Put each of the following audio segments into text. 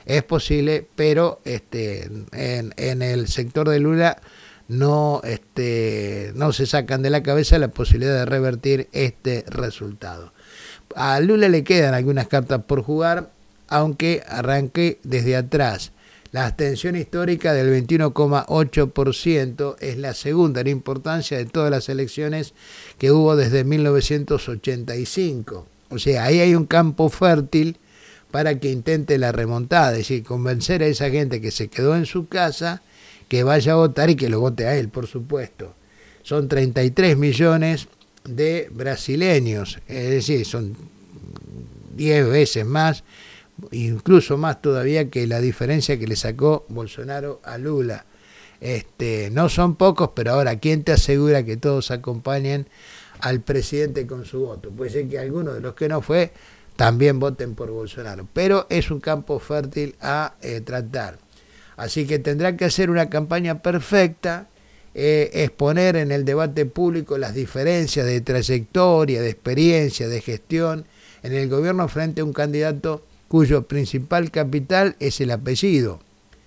es posible, pero en el sector de Lula no se sacan de la cabeza la posibilidad de revertir este resultado. A Lula le quedan algunas cartas por jugar, aunque arranque desde atrás. La abstención histórica del 21,8% es la segunda en importancia de todas las elecciones que hubo desde 1985. O sea, ahí hay un campo fértil para que intente la remontada, es decir, convencer a esa gente que se quedó en su casa que vaya a votar y que lo vote a él, por supuesto. Son 33 millones de brasileños, es decir, son 10 veces más, incluso más todavía que la diferencia que le sacó Bolsonaro a Lula. No son pocos, pero ahora, ¿quién te asegura que todos acompañen al presidente con su voto? Puede ser que algunos de los que no fue también voten por Bolsonaro, pero es un campo fértil a tratar. Así que tendrá que hacer una campaña perfecta, exponer en el debate público las diferencias de trayectoria, de experiencia, de gestión en el gobierno frente a un candidato cuyo principal capital es el apellido.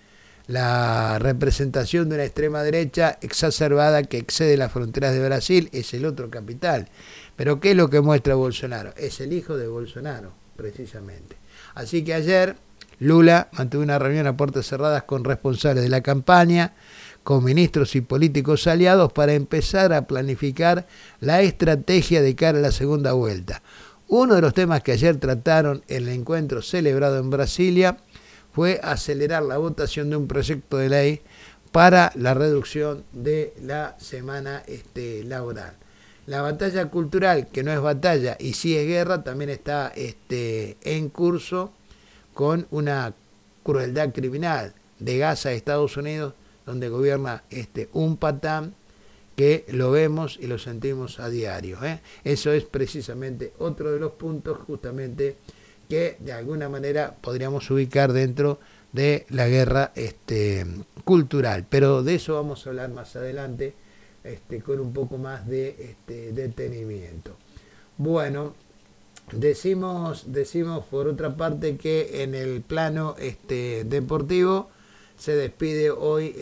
La representación de una extrema derecha exacerbada que excede las fronteras de Brasil es el otro capital. Pero ¿qué es lo que muestra Bolsonaro? Es el hijo de Bolsonaro, precisamente. Así que ayer Lula mantuvo una reunión a puertas cerradas con responsables de la campaña, con ministros y políticos aliados para empezar a planificar la estrategia de cara a la segunda vuelta. Uno de los temas que ayer trataron en el encuentro celebrado en Brasilia fue acelerar la votación de un proyecto de ley para la reducción de la semana laboral. La batalla cultural, que no es batalla y sí es guerra, también está en curso con una crueldad criminal de Gaza, Estados Unidos, donde gobierna un patán que lo vemos y lo sentimos a diario. Eso es precisamente otro de los puntos justamente que de alguna manera podríamos ubicar dentro de la guerra cultural. Pero de eso vamos a hablar más adelante con un poco más de detenimiento. Bueno, decimos por otra parte que en el plano deportivo se despide hoy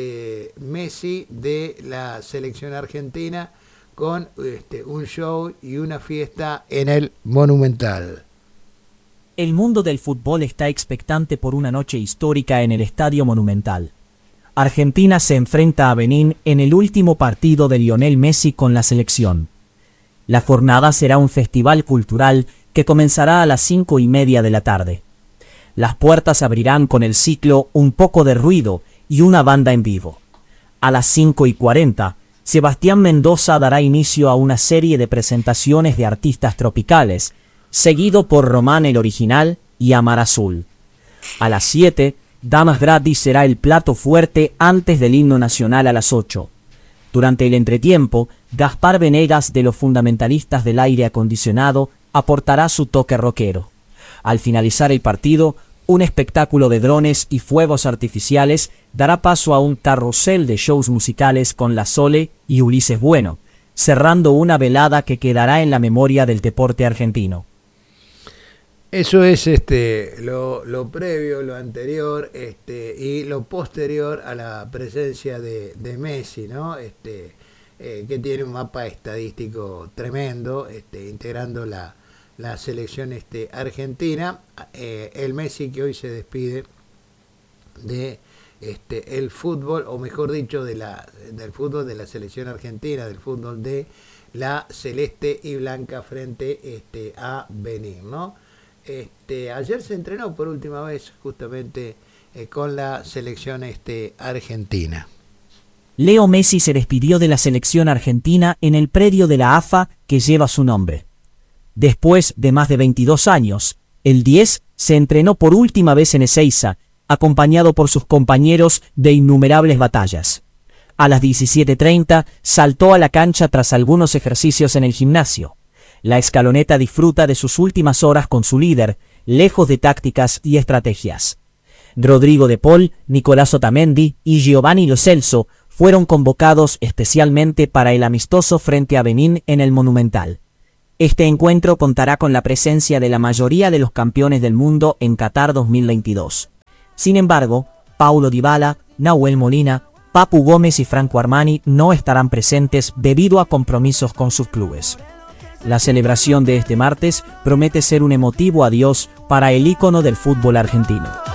Messi de la selección argentina con un show y una fiesta en el Monumental. El mundo del fútbol está expectante por una noche histórica en el Estadio Monumental. Argentina se enfrenta a Benín en el último partido de Lionel Messi con la selección. La jornada será un festival cultural que comenzará a las 5:30 de la tarde. Las puertas abrirán con el ciclo Un poco de ruido y una banda en vivo. A las 5:40, Sebastián Mendoza dará inicio a una serie de presentaciones de artistas tropicales, seguido por Román el Original y Amar Azul. A las 7, Damas Gratis será el plato fuerte antes del himno nacional a las 8. Durante el entretiempo, Gaspar Venegas de los Fundamentalistas del Aire Acondicionado aportará su toque rockero. Al finalizar el partido, un espectáculo de drones y fuegos artificiales dará paso a un carrusel de shows musicales con La Sole y Ulises Bueno, cerrando una velada que quedará en la memoria del deporte argentino. Eso es lo previo, lo anterior y lo posterior a la presencia de Messi, ¿no? Que tiene un mapa estadístico tremendo, integrando la selección argentina. El Messi que hoy se despide de el fútbol, o mejor dicho, del fútbol de la selección argentina, del fútbol de la celeste y blanca frente a Benín, ¿no? Ayer se entrenó por última vez justamente con la selección argentina. Leo Messi se despidió de la selección argentina en el predio de la AFA que lleva su nombre. Después de más de 22 años, el 10 se entrenó por última vez en Ezeiza, acompañado por sus compañeros de innumerables batallas. A las 17:30 saltó a la cancha tras algunos ejercicios en el gimnasio. La escaloneta disfruta de sus últimas horas con su líder, lejos de tácticas y estrategias. Rodrigo de Paul, Nicolás Otamendi y Giovanni Lo Celso fueron convocados especialmente para el amistoso frente a Benín en el Monumental. Este encuentro contará con la presencia de la mayoría de los campeones del mundo en Qatar 2022. Sin embargo, Paulo Dybala, Nahuel Molina, Papu Gómez y Franco Armani no estarán presentes debido a compromisos con sus clubes. La celebración de este martes promete ser un emotivo adiós para el ícono del fútbol argentino.